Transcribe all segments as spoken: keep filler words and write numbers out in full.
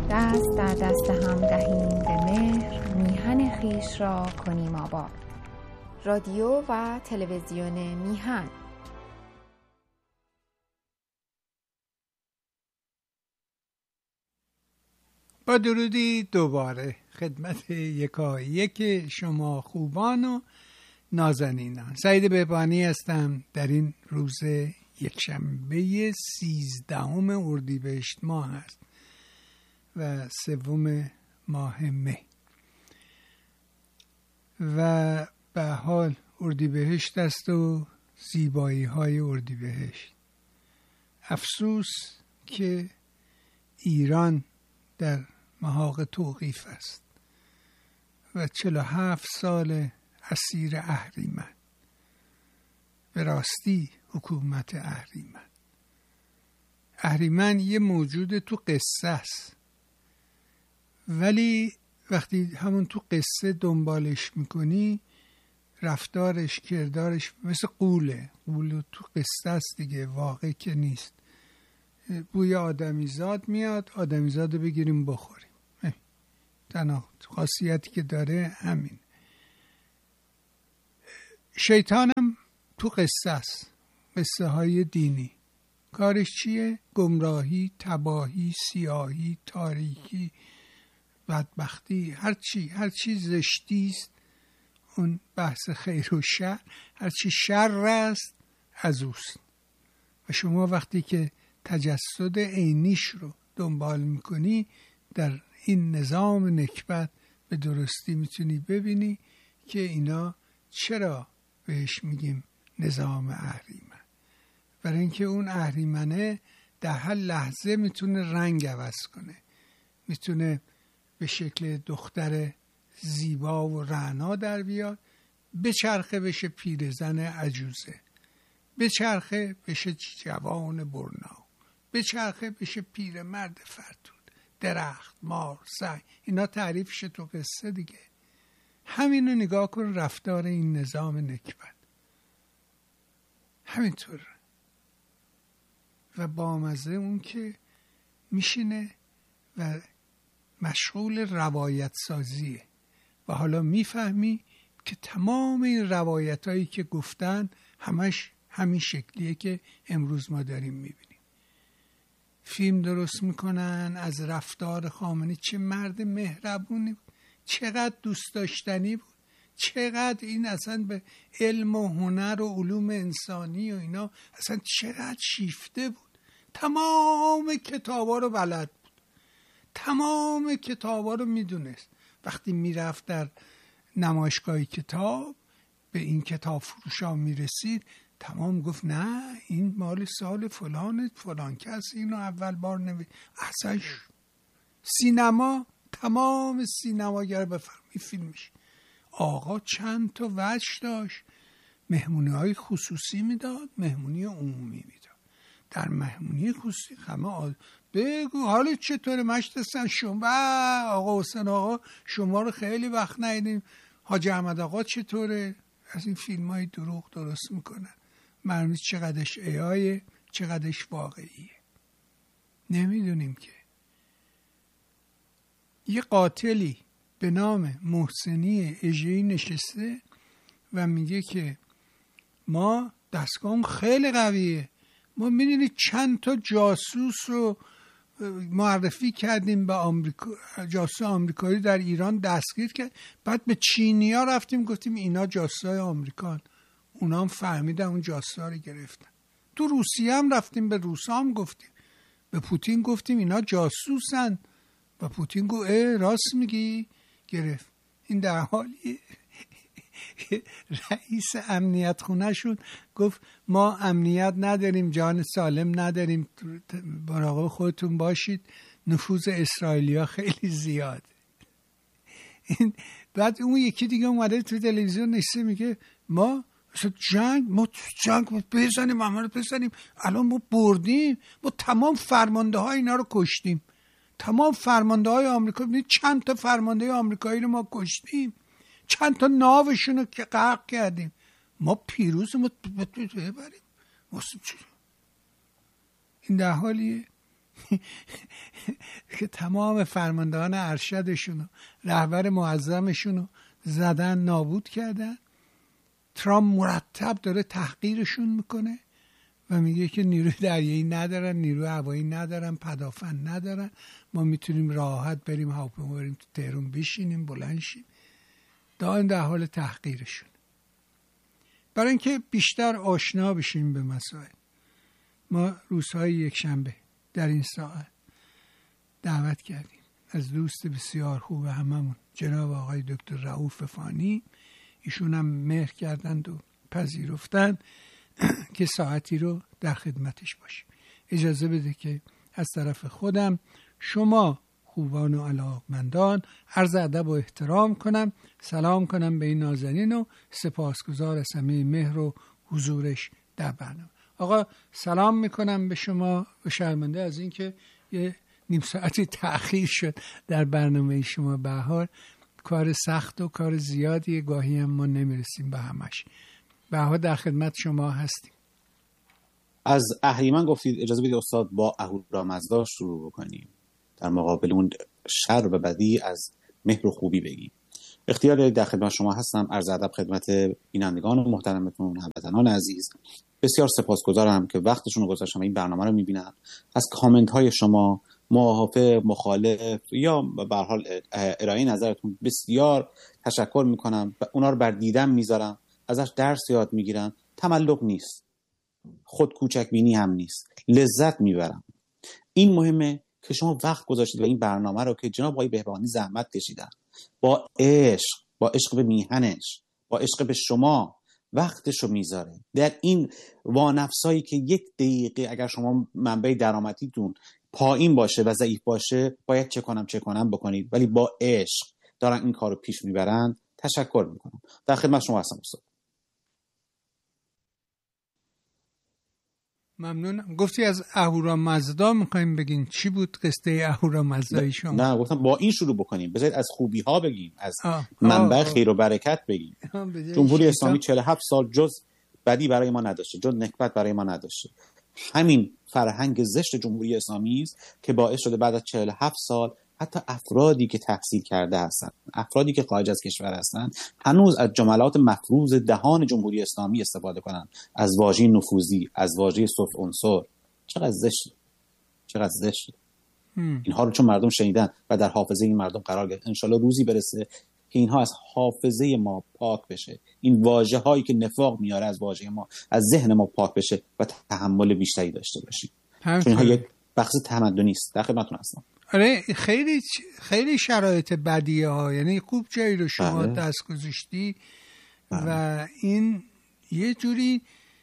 دست در دست هم دهیم به مهر، میهن خویش را کنیم آباد. رادیو و تلویزیون میهن. با درودی دوباره خدمت یکایک شما خوبان و نازنینان. سعید بهبانی هستم. در این روز یکشنبه سیزدهم اردیبهشت ماه است و سوم ماه مه و به حال اردیبهشت است و زیبایی های اردیبهشت. افسوس که ایران در محاق توقیف است و چهل و هفت سال اسیر اهریمن. به راستی حکومت اهریمن اهریمن یه موجود تو قصه است، ولی وقتی همون تو قصه دنبالش میکنی رفتارش کردارش مثل قوله. قول تو قصه است دیگه، واقع که نیست. بوی آدمیزاد میاد، آدمیزاد رو بگیریم بخوریم. تنها خاصیتی که داره همین. شیطانم تو قصه است، قصه های دینی. کارش چیه؟ گمراهی، تباهی، سیاهی، تاریکی، بدبختی، هر چی هر چی زشتی است اون بحث خیر و شر، هر چی شر است از اوست. و شما وقتی که تجسد عینیش رو دنبال میکنی در این نظام نکبت به درستی میتونی ببینی که اینا چرا بهش میگیم نظام اهریمن. برای اینکه اون اهریمنه در هر لحظه میتونه رنگ عوض کنه، میتونه به شکل دختر زیبا و رعنا در بیاد، به چرخه بشه پیرزن عجوزه، به چرخه بشه جوان برنا، به چرخه بشه پیرمرد فرتود، درخت، مار، سگ. اینا تعریفش تو قصه دیگه. همینو نگاه کن، رفتار این نظام نکبت همینطور. و بامزه اون که میشینه و مشغول روایت سازیه و حالا میفهمی که تمام این روایت هایی که گفتن همش همین شکلیه که امروز ما داریم میبینیم. فیلم درست میکنن از رفتار خامنه‌ای. چه مرد مهربونی بود، چقدر دوست داشتنی بود، چقدر این اصلا به علم و هنر و علوم انسانی و اینا اصلا چقدر شیفته بود. تمام کتابا رو بلد بود، تمام کتابا رو میدونست. وقتی میرفت در نمایشگاه کتاب به این کتاب فروشا میرسید، تمام گفت نه این مال سال فلان فلان کس اینو اول بار نوی. اصلا سینما، تمام سینماگر بفرمی فیلمش. آقا چند تا وجه داشت، مهمونی های خصوصی میداد، مهمونی عمومی میداد. در مهمونی خصوصی همه آد... بگو حالا چطوره مشتستن شما؟ آقا حسین آقا شما رو خیلی وقت ندیدیم. حاجی احمد آقا چطوره؟ از این فیلم های دروغ درست میکنن. معلومه چقدرش ایایه، چقدرش واقعیه. نمیدونیم که یه قاتلی به نام محسنی اژه‌ای نشسته و میگه که ما دستگاهمون خیلی قویه، ما میدونید چند تا جاسوس رو معرفی کردیم به آمریکا، جاسوس آمریکایی در ایران دستگیر کرد، بعد به چینی‌ها رفتیم گفتیم اینا جاسوسای آمریکان، اونا هم فهمیدن اون جاسوسا رو گرفتن. تو روسیه هم رفتیم به روسا هم گفتیم، به پوتین گفتیم اینا جاسوسن و پوتین گفت اه راست میگی، گرفت. این در حالی رئیس امنیت خونه شون گفت ما امنیت نداریم، جان سالم نداریم، مراقب خودتون باشید، نفوذ اسرائیلیا خیلی زیاده. این بعد اون یکی دیگه اومده تو تلویزیون نشسته میگه ما جنگ ما جنگ بزنیم همه رو بزنیم، الان ما بردیم، ما تمام فرمانده های اینا رو کشتیم، تمام فرمانده های آمریکا، چند تا فرمانده آمریکایی رو ما کشتیم، چند تا ناوشون رو که غرق کردیم، ما پیروز ما ببریم. این در حالیه که تمام فرماندهان ارشدشون و رهبر معظمشون رو زدن، نابود کردن. ترامپ مرتب داره تحقیرشون میکنه و میگه که نیروی دریایی ندارن، نیروی هوایی ندارن، پدافند ندارن، ما میتونیم راحت بریم هواپیما بریم تو تهران بشینیم بلند شیم. دائم در حال تحقیرشون. برای اینکه بیشتر آشنا بشیم به مسائل، ما روزهای یک شنبه در این ساعت دعوت کردیم از دوست بسیار خوب هممون، جناب آقای دکتر رؤوف فانی. ایشون هم مهر کردند و پذیرفتن که ساعتی رو در خدمتش باشیم. اجازه بده که از طرف خودم شما خوبان و علاقمندان عرض ادب و احترام کنم، سلام کنم به این نازنین و سپاسگزار از همه مهر و حضورش در برنامه. آقا سلام میکنم به شما و شرمنده از این که یه نیم ساعتی تأخیر شد در برنامه شما. به هر حال کار سخت و کار زیادی، گاهی هم ما نمیرسیم به همش. به هر حال در خدمت شما هستیم. از اهریمن گفتید، اجازه بدید استاد با اهورامزدا شروع بکنیم، در مقابل اون شر و بدی از مهر و خوبی بگیم. اختیار در خدمت شما هستم. عرض ادب خدمت بینندگان و محترمتون، هموطنان عزیز. بسیار سپاسگزارم که وقتشون رو گذاشتن و این برنامه رو میبینن. از کامنت های شما، موافق، مخالف یا به هر حال ارائه نظرتون بسیار تشکر میکنم و اونا رو بر دیدن میذارم، ازش درس یاد میگیرم. تملق نیست، خود کوچک بینی هم نیست، لذت میبرم. این مهمه که شما وقت گذاشتید و این برنامه رو که جناب آقای بهبهانی زحمت کشیدن، با عشق، با عشق به میهنش، با عشق به شما وقتشو میذاره در این وانفسایی که یک دقیقه اگر شما منبع درآمدیتون پایین باشه و ضعیف باشه، باید چه کنم چه کنم بکنید، ولی با عشق دارن این کارو پیش میبرن. تشکر میکنم. در خدمت شما هستم استاد. ممنونم. گفتی از اهورامزدا میخوایم بگین، چی بود قصه اهورامزدای شما؟ نه گفتم با این شروع بکنیم، بذارید از خوبی ها بگیم، از منبع خیر و برکت بگیم. جمهوری اسلامی چهل و هفت سال جز بدی برای ما نداشته، جز نکبت برای ما نداشته. همین فرهنگ زشت جمهوری اسلامی است که باعث شده بعد از چهل و هفت سال حتی افرادی که تحصیل کرده هستند، افرادی که خارج از کشور هستند، هنوز از جملات مفروض دهان جمهوری اسلامی استفاده کنند، از واژه نفوذی، از واژه صلح عنصر. چقدر زشت، چقدر زشت. اینها رو چون مردم شنیدن و در حافظه این مردم قرار گرفت، انشالله روزی برسه که اینها از حافظه ما پاک بشه، این واژه هایی که نفاق میاره از واژه ما، از ذهن ما پاک بشه و تحمل بیشتری داشته باشیم. چون اینها یک بخش تمدنی است. در خدمتتون هستم. آره خیلی خیلی شرایط بدیه ها، یعنی خوب جایی رو شما بله. دست گذاشتی بله. و این یه جوری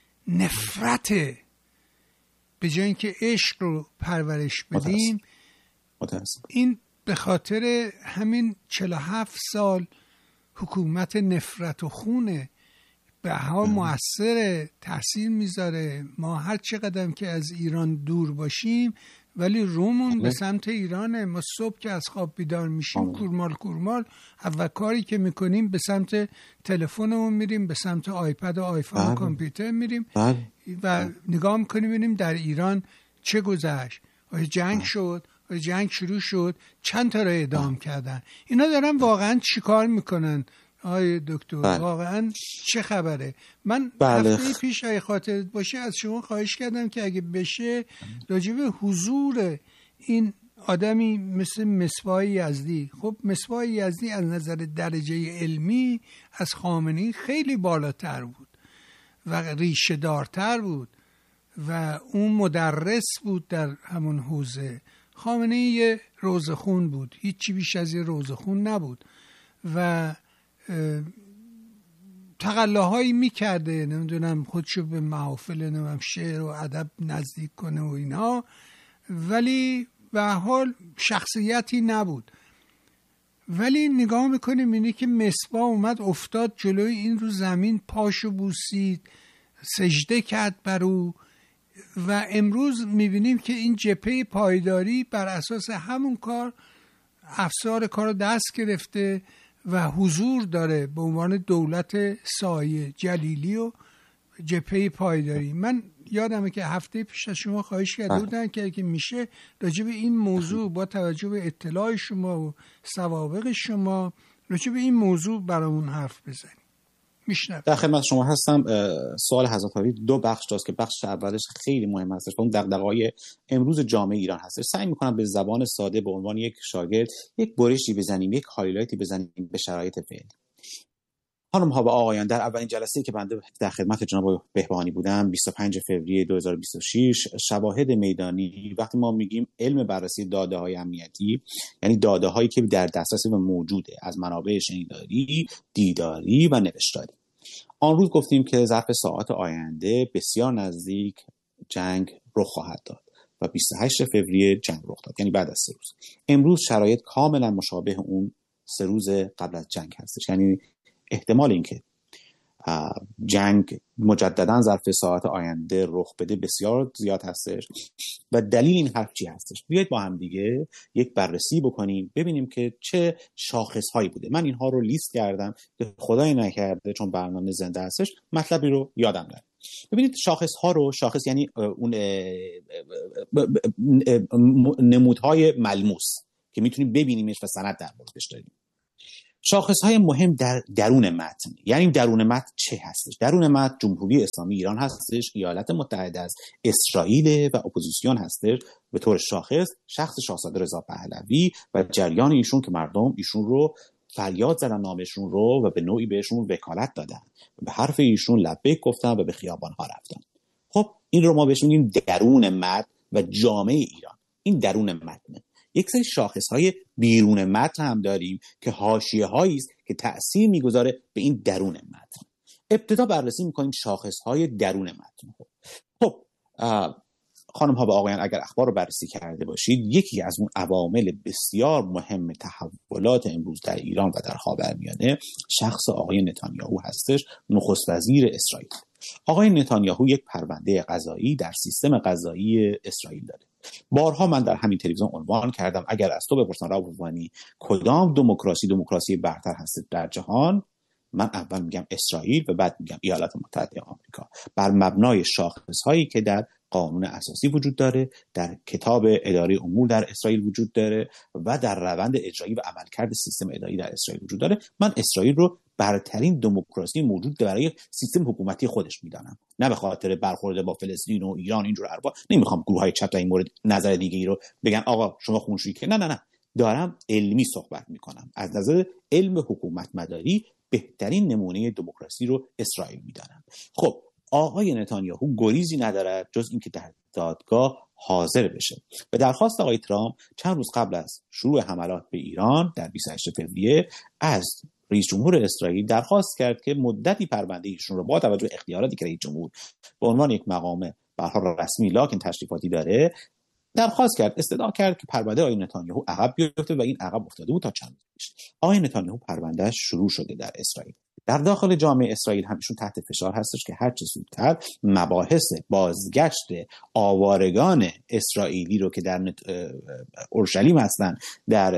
نفرته، به جای اینکه عشق رو پرورش بدیم. متاسم. این به خاطر همین چهل و هفت سال حکومت نفرت و خونه به حال مؤثر تاثیر میذاره. ما هر چقدر که از ایران دور باشیم ولی رومون به سمت ایرانه. ما صبح که از خواب بیدار میشیم کورمال کورمال اول کاری که میکنیم به سمت تلفنمون میریم، به سمت آیپد و آیفون و کامپیوتر میریم و نگاه میکنیم ببینیم در ایران چه گذشت. آیا جنگ شد؟ آیا جنگ شروع شد؟ چند تا رو اعدام کردن؟ اینا دارن واقعا چی کار میکنن؟ آقای دکتر بله. واقعا چه خبره؟ من بله. هفته پیش اگه خاطرت باشه از شما خواهش کردم که اگه بشه راجع به حضور این آدمی مثل مصباح یزدی. خب مصباح یزدی از نظر درجه علمی از خامنه‌ای خیلی بالاتر بود و ریشه دارتر بود و اون مدرس بود در همون حوزه. خامنه‌ای یه روزخون بود، هیچی بیش از یه روزخون نبود و تقلاهایی میکرده، نمیدونم خودشو به محافل نمیم شعر و ادب نزدیک کنه و اینا، ولی به حال شخصیتی نبود. ولی نگاه میکنیم اینه که مصباح اومد افتاد جلوی این رو زمین، پاشو بوسید، سجده کرد بر او و امروز میبینیم که این جبهه پایداری بر اساس همون کار افسار کار دست گرفته و حضور داره به عنوان دولت سایه جلیلی و جبهه پایداری. من یادمه که هفته پیش از شما خواهش کرده بودن که که میشه راجع به این موضوع با توجه به اطلاع شما و سوابق شما راجع به این موضوع برامون حرف بزنید. میشنم. در خدمت شما هستم. سوال حضرت حاوی دو بخش داشت که بخش اولش خیلی مهم هستش و اون دغدغه‌های امروز جامعه ایران هستش. سعی می‌کنم به زبان ساده به عنوان یک شاگرد یک برشی بزنیم، یک هایلایتی بزنیم به شرایط فعلی. خانم ها و آقایان، در اولین جلسه‌ای که بنده در خدمت جناب بهبهانی بودم بیست و پنج فوریه دو هزار و بیست و شش، شواهد میدانی، وقتی ما میگیم علم بررسی داده‌های امنیتی یعنی داده‌هایی که در دسترس و موجوده از منابع شنیداری، دیداری و نوشتاری. آن روز گفتیم که ظرف ساعات آینده بسیار نزدیک جنگ رخ خواهد داد و بیست و هشت فوریه جنگ رخ داد، یعنی بعد از سه روز. امروز شرایط کاملا مشابه اون سه روز قبل از جنگ هستش، یعنی احتمال اینکه جنگ مجددا ظرف ساعت آینده رخ بده بسیار زیاد هستش و دلیل این حرف چی هستش؟ بیایید با هم دیگه یک بررسی بکنیم ببینیم که چه شاخصهایی بوده. من اینها رو لیست کردم که خدای نکرده چون برنامه زنده هستش مطلبی رو یادم نره. ببینید شاخصها رو، شاخص یعنی اون نمودهای ملموس که میتونیم ببینیمش و سند در موردش داریم. شاخصهای مهم در درون متن، یعنی درون متن چه هستش؟ درون متن جمهوری اسلامی ایران هستش، ایالات متحده است، اسرائیل و اپوزیسیون هستش. به طور شاخص شخص شاهزاده رضا پهلوی و جریان ایشون که مردم ایشون رو فریاد زدن نامشون رو و به نوعی بهشون وکالت دادن و به حرف ایشون لبیک گفتن و به خیابان‌ها رفتن. خب این رو ما بهش میگیم درون متن و جامعه ایران. این درون متن. یک سری شاخص‌های بیرون متن هم داریم که حاشیه‌هایی است که تأثیر می‌گذاره به این درون متن. ابتدا بررسی می‌کنیم شاخص‌های درون متن. خب خانم‌ها و آقایان، اگر اخبار رو بررسی کرده باشید، یکی از اون عوامل بسیار مهم تحولات امروز در ایران و در خاورمیانه شخص آقای نتانیاهو هستش، نخست وزیر اسرائیل. آقای نتانیاهو یک پرونده قضایی در سیستم قضایی اسرائیل داره. بارها من در همین تلویزیون عنوان کردم اگر از تو بپرسن راوانی کدام دموکراسی دموکراسی برتر هست در جهان، من اول میگم اسرائیل و بعد میگم ایالات متحده آمریکا، بر مبنای شاخص‌هایی که در قانون اساسی وجود داره، در کتاب اداره امور در اسرائیل وجود داره و در روند اجرایی و عملکرد سیستم اداری در اسرائیل وجود داره. من اسرائیل رو برترین دموکراسی موجود برای سیستم حکومتی خودش میدانم، نه به خاطر برخورد با فلسطین و ایران اینجور حرفا. نمیخوام گروه‌های چپ در این مورد نظر دیگه‌ای رو بگن آقا شما خونشویی که نه نه نه دارم علمی صحبت میکنم. از نظر علم حکومت مداری بهترین نمونه دموکراسی رو اسرائیل میدانم. خب آقای نتانیاهو گریزی ندارد جز اینکه در دادگاه حاضر بشه. به درخواست آقای ترامپ چند روز قبل از شروع حملات به ایران در بیست و هشت فوریه از رئیس جمهور اسرائیل درخواست کرد که مدتی پرونده ایشون رو با توجه به اختیاراتی که رئیس جمهور به عنوان یک مقام به هر حال رسمی لکن تشریفاتی داره درخواست کرد، استدعا کرد که پرونده آقای نتانیاهو عقب بیفته و این عقب افتاده بود تا چند روز پیش. آقای نتانیاهو پروندهش شروع شده در اسرائیل. در داخل جامعه اسرائیل همیشون تحت فشار هستش که هر چه زودتر مباحث بازگشت آوارگان اسرائیلی رو که در اورشلیم هستن، در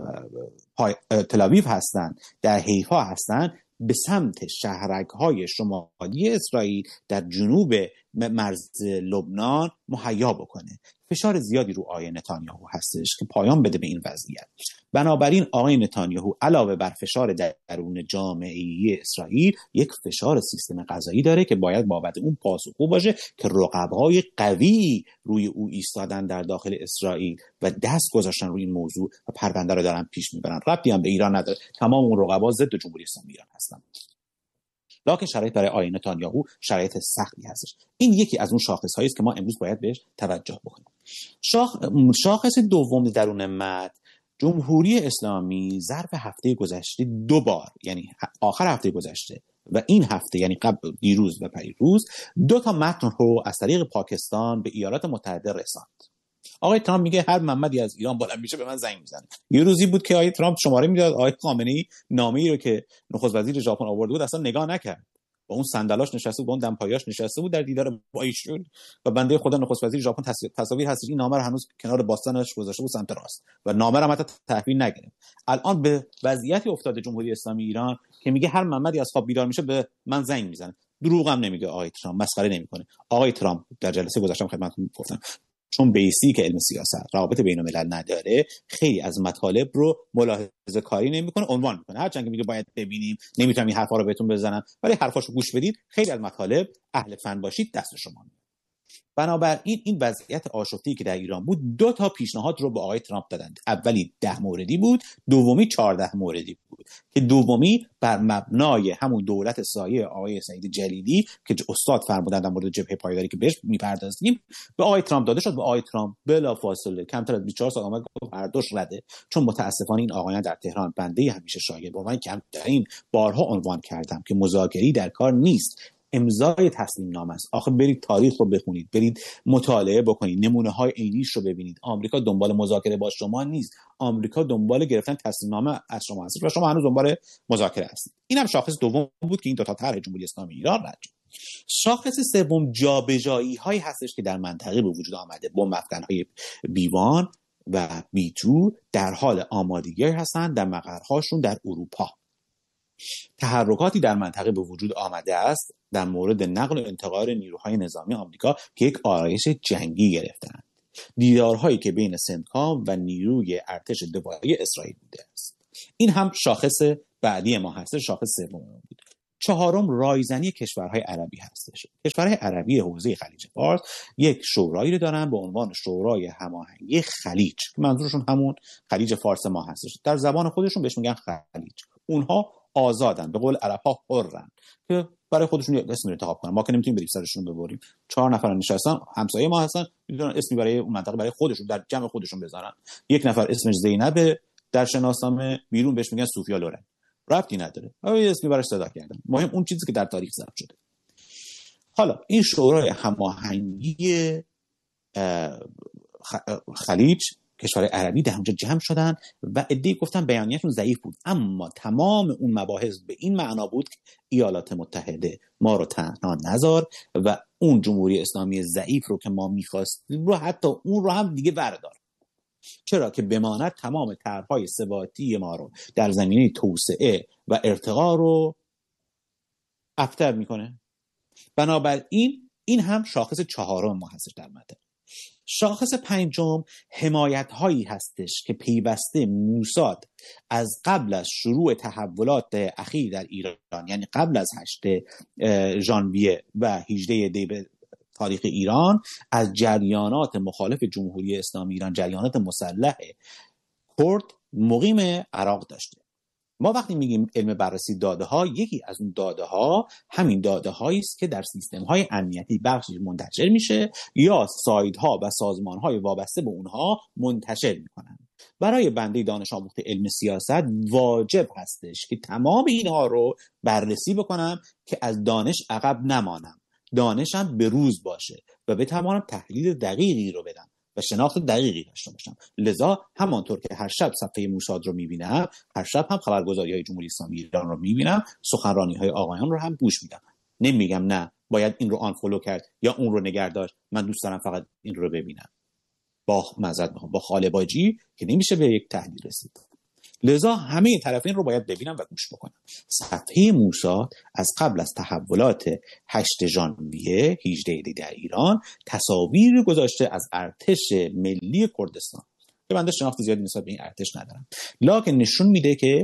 تل-آویو هستن، در حیفا هستن، به سمت شهرک‌های شمالی اسرائیل در جنوب مرز لبنان مهیا بکنه. فشار زیادی رو آقای نتانیاهو هستش که پایان بده به این وضعیت. بنابراین آقای نتانیاهو علاوه بر فشار درون جامعه اسرائیل یک فشار سیستم قضایی داره که باید بابت اون پاسخگو باشه که رقبای قوی روی او ایستادن در داخل اسرائیل و دست گذاشتن روی این موضوع و پرونده رو دارن پیش میبرن. ربطی هم به ایران نداره، تمام اون رقبا ضد جمهوری اسلامی ایران هستن. لکن شرایط برای آقای نتانیاهو شرایط سختی هستش. این یکی از اون شاخص‌هایی است که ما امروز باید بهش توجه بکنیم. شاخ... شاخص دوم درون متن، جمهوری اسلامی ظرف هفته گذشته دو بار، یعنی آخر هفته گذشته و این هفته، یعنی قبل دیروز و پریروز، دو تا متن رو از طریق پاکستان به ایالات متحده رساند. آقای ترامپ میگه هر محمدی از ایران بلند میشه به من زنگ میزنه. یه روزی بود که آقای ترامپ شماره میداد، آقای خامنه‌ای نامه‌ای رو که نخست وزیر ژاپن آورده بود اصلا نگاه نکرد. با اون صندلاش نشسته بود، با اون دمپایاش نشسته بود در دیدار با ایشون و بنده خدا نخست وزیر ژاپن تصاویر هستش این نامه رو هنوز کنار باستانش گذاشته بود سمت راست و نامه رو حتی تحویل نگرفت. الان به وضعیتی افتاده جمهوری اسلامی ایران که میگه هر محمدی از خواب بیدار میشه به من زنگ میزنه. دروغ هم نمیگه آقای ترامپ، مسخره نمیکنه. آقای ترامپ در جلسه گذاشتم خدمتتون گفتم چون بیسیک علم سیاست رابطه بین الملل نداره، خیلی از مطالب رو ملاحظه کاری نمیکنه، عنوان میکنه. هرچند که میگه باید ببینیم، نمیتونم این حرفا رو بهتون بزنم، ولی حرفاشو گوش بدید. خیلی از مطالب اهل فن باشید دست شما. بنابراین این وضعیت آشفتی که در ایران بود، دو تا پیشنهاد رو به آقای ترامپ دادند. اولی ده موردی بود، دومی چهارده موردی بود که دومی بر مبنای همون دولت سایه آقای سعید جلیلی که استاد فرمودند در مورد جبهه پایداری که بهش میپردازیم به آقای ترامپ داده شد. به آقای ترامپ بلافاصله کمتر از بیست و چهار ساعت آمد گفت هر دوش رده، چون متاسفانه این آقایان در تهران، بنده همیشه شاگرد با من کمترین بارها عنوان کردم که مذاکره در کار نیست، امضای تصمیم نامه است. آخه برید تاریخ رو بخونید، برید مطالعه بکنید، نمونه های عینیش رو ببینید. آمریکا دنبال مذاکره با شما نیست، آمریکا دنبال گرفتن تصمیم نامه از شما هست و شما هنوز دنبال مذاکره هستید. اینم شاخص دوم بود که این دو تا طرح جمهوری اسلامی ایران رد شد. شاخص سوم جابجایی هایی هستش که در منطقه به وجود آمده. بمب افکن های بیوان و بی تو در حال آمادگی هستند در مقرهاشون در اروپا. تحرکاتی در منطقه به وجود آمده است در مورد نقل و انتقال نیروهای نظامی آمریکا که یک آرایش جنگی گرفتند. دیدارهایی که بین سنتکام و نیروی ارتش دفاعی اسرائیل بوده است. این هم شاخص بعدی ما هست، شاخص سوم بود. چهارم رایزنی کشورهای عربی هستش. کشورهای عربی حوزه خلیج فارس یک شورایی رو دارن به عنوان شورای هماهنگی خلیج که منظورشون همون خلیج فارس ما هستش. در زبان خودشون بهش میگن خلیج. اونها آزادن، به قول عرب‌ها حرن که برای خودشون یک اسمی انتخاب کنن. ما که نمیتونیم بریم سرشون ببریم. چهار نفر نشستن، همسایه ما هستن، میدونن اسمی برای اون منطقه برای خودشون در جمع خودشون بذارن. یک نفر اسمش زینب، در شناسنامه بیرون بهش میگن سوفیا لورن. ربطی نداره. یه اسمی براش صدا کردن. مهم اون چیزی که در تاریخ ثبت شده. حالا این شورای هماهنگی خلیج کشور عربی در اونجا جمع شدن و عده‌ای گفتن بیانیه‌شون ضعیف بود، اما تمام اون مباحث به این معنا بود که ایالات متحده ما رو تنها نذار و اون جمهوری اسلامی ضعیف رو که ما می‌خواستیم رو حتی اون رو هم دیگه بردار. چرا که بماند تمام طرح‌های ثباتی ما رو در زمینه توسعه و ارتقا رو ابتر میکنه. بنابراین این هم شاخص چهارم ما هستش در متن. شاخص پنجم حمایت هایی هستش که پیوسته موساد از قبل از شروع تحولات اخیر در ایران، یعنی قبل از هشتم ژانویه و هجدهم دی به تاریخ ایران، از جریانات مخالف جمهوری اسلامی ایران، جریانات مسلح کرد مقیم عراق داشته. ما وقتی میگیم علم بررسی داده ها، یکی از اون داده ها همین داده هایی است که در سیستم های امنیتی بخشی منتشر میشه یا سایدها و سازمان های وابسته به اونها منتشر میکنن. برای بنده دانش آموخته علم سیاست واجب هستش که تمام اینها رو بررسی بکنم که از دانش عقب نمانم، دانشم به روز باشه و بتوانم تحلیل دقیقی رو بدم و شناخت دقیقی داشته باشم. لذا همانطور که هر شب صفحه موساد رو میبینم، هر شب هم خبرگزاری‌های جمهوری اسلامی ایران رو میبینم، سخنرانی‌های آقایان رو هم گوش میدم. نمیگم نه باید این رو آنفولو کرد یا اون رو نگه داشت، من دوست دارم فقط این رو ببینم. با معذرت میخوام با خاله‌باجی که نمیشه به یک تحلیل رسید. لذا همه طرفین رو باید ببینم و گوش بکنم. صفحه موساد از قبل از تحولات هشتم ژانویه هجدهم دی در ایران تصاویر گذاشته از ارتش ملی کردستان که بنده شناخت زیادی نسبت به این ارتش ندارم، لکن نشون میده که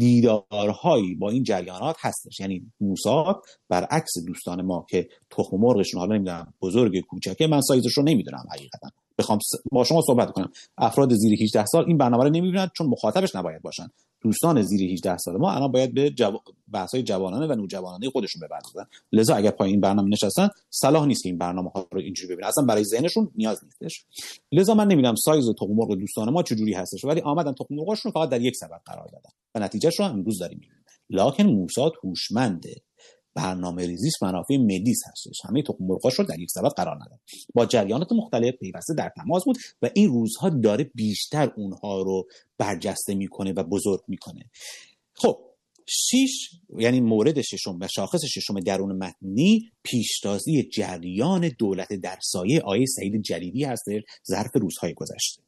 دیدارهایی با این جریانات هستش. یعنی موساد برعکس دوستان ما که تخم مرغشون حالا نمیدونم بزرگ کوچکه، من سایزش رو نمیدونم حقیقتا، بخوام با شما صحبت کنم، افراد زیر هجده سال این برنامه رو نمیبینن چون مخاطبش نباید باشن. دوستان زیر هجده سال ما الان باید به جو... بحث‌های جوانانه و نوجوانانه خودشون بپردازن. لذا اگر پای این برنامه نشستن صلاح نیست که این برنامه‌ها رو اینجوری ببینن، اصلا برای ذهنشون نیاز نیستش. لذا من نمیدونم سایز تخم مرغ دوستان ما چجوری هستش، ولی آمدن تخم مرغاشون فقط در یک سبد قرار دادن و نتیجهش رو امروز داریم می‌بینیم. لکن موساد هوشمنده، برنامه ریزیش منافع ملی هستش، همه تخم مرغاش رو در یک سبد قرار نداد، با جریانات مختلف پیوسته در تماس بود و این روزها داره بیشتر اونها رو برجسته میکنه و بزرگ میکنه. خب شش، یعنی مورد ششم و شاخص ششم درون متنی پیشتازی جریان دولت در سایه آقای سعید جلیلی هستش ظرف روزهای گذشته.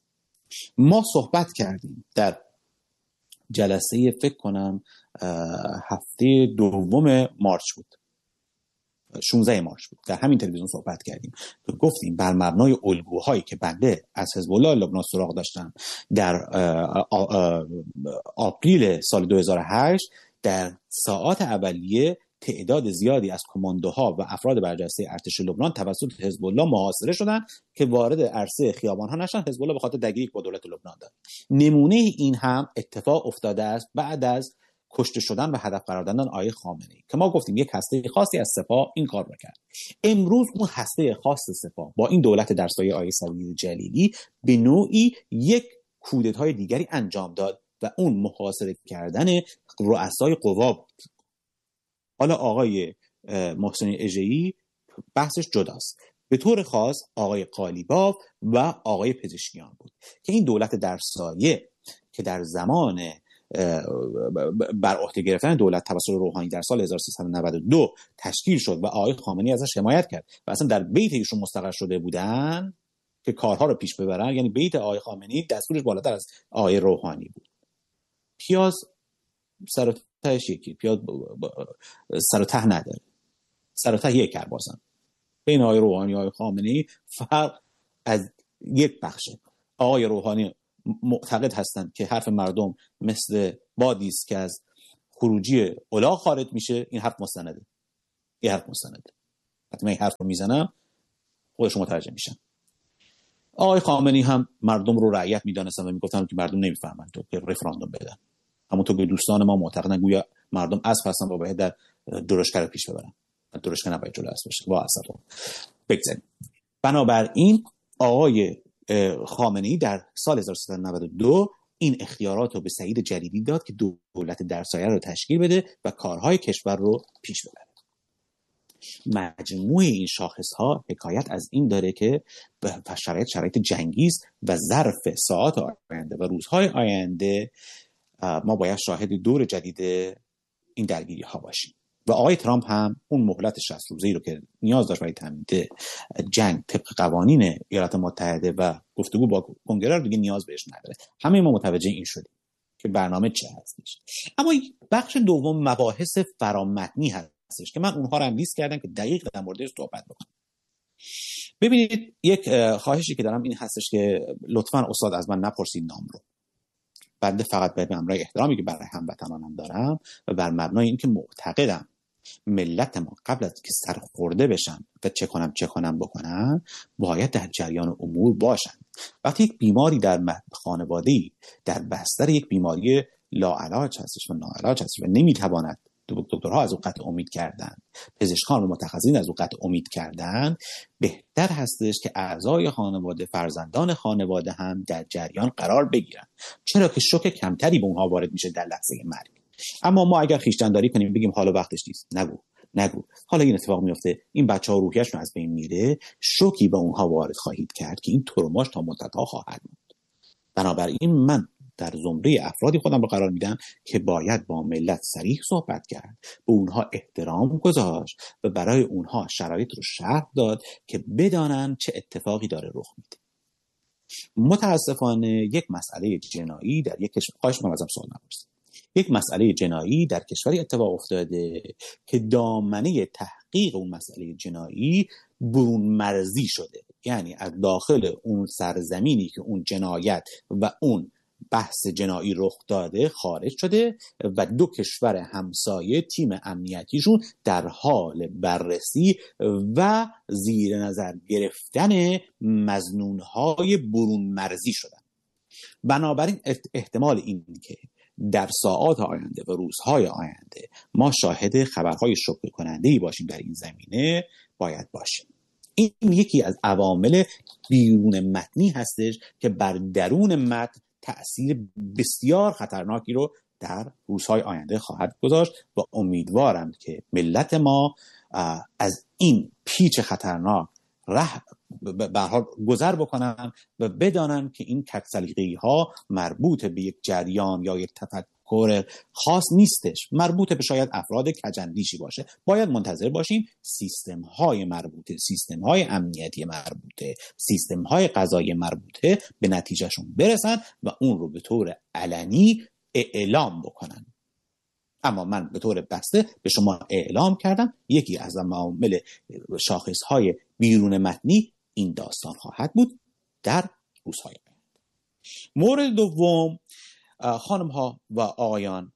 ما صحبت کردیم در جلسه فکر کنم هفته دوم مارچ بود شانزده مارس بود، در همین تلویزیون صحبت کردیم که گفتیم بر مبنای الگوهایی که بنده از حزب الله لبنان سراغ داشتم در آپریل سال دو هزار و هشت در ساعات اولیه تعداد زیادی از کماندوها و افراد برجسته ارتش لبنان توسط حزب الله محاصره شدند که وارد عرصه خیابان‌ها نشدند. حزب الله به خاطر درگیری با دولت لبنان داد. نمونه این هم اتفاق افتاده است بعد از کشته شدن و هدف قرار دادن آقای خامنه‌ای که ما گفتیم یک هسته خاصی از سپاه این کار رو کرد. امروز اون هسته خاص سپاه با این دولت در سایه آقای صدیق جلیلی به نوعی یک کودتای دیگری انجام داد و اون محاصره کردن رؤسای قوا بود. حالا آقای محسن اژه‌ای بحثش جداست. به طور خاص آقای قالیباف و آقای پزشکیان بود که این دولت در سایه که در زمان بر عهده گرفتن دولت توسط روحانی در سال هزار و سیصد و نود و دو تشکیل شد و آقای خامنه‌ای ازش حمایت کرد و اصلا در بیت ایشون مستقر شده بودن که کارها رو پیش ببرن، یعنی بیت آقای خامنه‌ای دستورش بالاتر از آقای روحانی بود. پیاز سر و تهش یکی، پیاز سر و ته نداره، سر و ته یک کرباسن. بین آقای روحانی و آقای خامنه‌ای فرق از یک بخشه. آقای روحانی معتقد هستند که حرف مردم مثل بادی است که از خروجی الاغ خارج میشه. این حرف مستنده، این حرف مستنده. وقتی من این حرف رو میزنم خودشون متوجه میشن. آقای خامنه‌ای هم مردم رو رعیت میدانستن و میگفتن که مردم نمیفهمن تو که رفراندوم بدن. همونطور که دوستان ما معتقدن گویا مردم اسب هستن و باید در درشکه پیش ببرن. درشکه نباید جلو اسب باشه. وا اسب بگذاریم. بنابراین آقای خامنه‌ای در سال هزار و سیصد و نود و دو این اختیارات رو به سعید جلیلی داد که دولت در سایه رو تشکیل بده و کارهای کشور رو پیش ببره. مجموع این شاخص‌ها حکایت از این داره که به شرایط شرایط جنگی است و ظرف ساعات آینده و روزهای آینده ما باید شاهد دور جدید این درگیری‌ها باشیم. و آقای ترامپ هم اون مهلت شصت روزه‌ای رو که نیاز داشت برای تمدید جنگ طبق قوانین ایالات متحده و گفتگو با کنگره رو دیگه نیاز بهش نداره. همه ما متوجه این شدیم که برنامه چه هستش. اما بخش دوم مباحث فرامتنی هستش که من اونها رو هم لیست کردم که دقیق در موردش صحبت بکنم. ببینید، یک خواهشی که دارم این هستش که لطفاً استاد از من نپرسید نام رو. بنده فقط به همراه احترامی که برای هموطنانم دارم و بر مبنای اینکه معتقدم ملت ما قبل از که سرخورده بشن و چه کنم چه کنم بکنن باید در جریان امور باشن. وقتی یک بیماری در خانواده‌ای در بستر یک بیماری لاعلاج هستش و ناعلاج هستش و نمیتواند، دکترها از او قطع امید کردن، پزشکان و متخصصین از او قطع امید کردن، بهتر هستش که اعضای خانواده، فرزندان خانواده هم در جریان قرار بگیرن، چرا که شوک کمتری به اونها وارد میشه در لحظه مرگ. اما ما اگر خویشتن‌داری کنیم بگیم حالا وقتش نیست، نگو نگو حالا این اتفاق میفته، این بچه‌ها روحیه‌شون از بین میره، شوکی به اونها وارد خواهید کرد که این تروماش تا مدت‌ها خواهد موند. بنابراین من در زمره افرادی خودم رو قرار میدم که باید با ملت صریح صحبت کرد، به اونها احترام گذاشت و برای اونها شرایط رو شرح داد که بدانن چه اتفاقی داره رخ میده. متاسفانه یک مسئله جنایی در یک کشور، خواهش می‌کنم ازم سوال نپرسید، یک مسئله جنایی در کشوری اتفاق افتاده که دامنه تحقیق اون مسئله جنایی برون مرزی شده، یعنی از داخل اون سرزمینی که اون جنایت و اون بحث جنایی رخ داده خارج شده و دو کشور همسایه تیم امنیتیشون در حال بررسی و زیر نظر گرفتن مظنونهای برون مرزی شدن. بنابراین احتمال این که در ساعات آینده و روزهای آینده ما شاهد خبرهای شوکه کننده‌ای باشیم در این زمینه باید باشیم. این یکی از عوامل بیرون متنی هستش که بر درون متن تأثیر بسیار خطرناکی رو در روزهای آینده خواهد گذاشت و امیدوارم که ملت ما از این پیچ خطرناک ره به حال گذر بکنن و بدانن که این تک سلیقه‌ای ها مربوط به یک جریان یا یک تفکر خاص نیستش، مربوط به شاید افراد کجندیشی باشه. باید منتظر باشیم سیستم های مربوطه، سیستم های امنیتی مربوطه، سیستم های قضایی مربوطه به نتیجهشون برسن و اون رو به طور علنی اعلام بکنن. اما من به طور بسته به شما اعلام کردم یکی از عوامل شاخصهای بیرون متنی این داستان خواهد بود در روزهای آینده. مورد دوم، خانم ها و آقایان،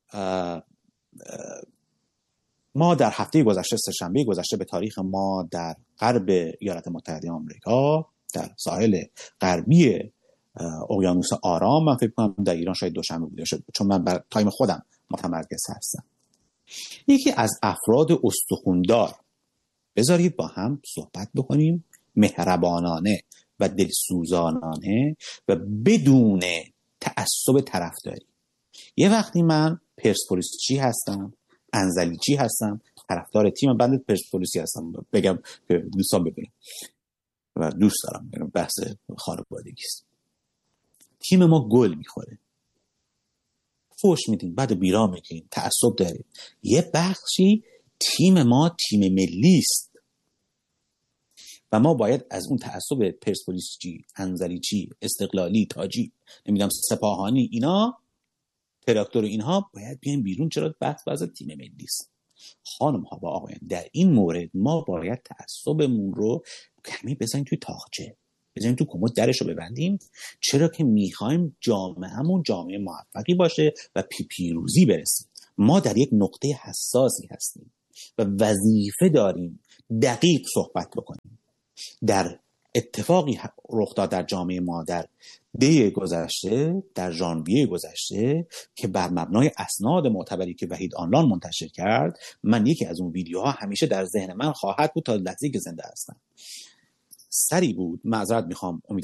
ما در هفته گذشته، سه‌شنبه گذشته به تاریخ ما، در غرب ایالات متحده آمریکا، در ساحل غربی اقیانوس آرام، من فکر کنم در ایران شاید دوشنبه بوده شد چون من بر تایم خودم متمرکز هستم، یکی از افراد استخوندار، بذارید با هم صحبت بکنیم مهربانانه و دلسوزانانه و بدون تعصب طرفداری. یه وقتی من پرسپولیسی هستم، انزلیچی هستم، طرفدار تیم بنده پرسپولیسی هستم، بگم که دوستان ببینم و دوست دارم، بگم بحث خانوادگی است. تیم ما گل میخوره، فوش میدیم، بعد بیرا میگیم، تعصب داریم. یه بخشی تیم ما تیم ملی است و ما باید از اون تعصب پرسپولیسی، انزلیچی، استقلالی، تاجی، نمیدونم سپاهانی، اینا تراکتور و اینها باید بیایم بیرون. چرا؟ بحث باز تیم ملی است. خانم ها و آقایان، در این مورد ما باید تعصبمون رو کمی بزنیم توی تاقچه، بزنیم تو کمد، درش رو ببندیم، چرا که میخوایم جامعهمون جامعه موفقی باشه و پی پیروزی برسیم. ما در یک نقطه حساسی هستیم و وظیفه داریم دقیق صحبت بکنیم. در اتفاقی رخ داد در جامعه ما در دی گذشته، در ژانویه گذشته، که بر مبنای اسناد معتبری که وحید آنلاین منتشر کرد، من یکی از اون ویدیوها همیشه در ذهن من خواهد بود تا لحظه‌ای که زنده هستم. سری بود، معذرت میخوام،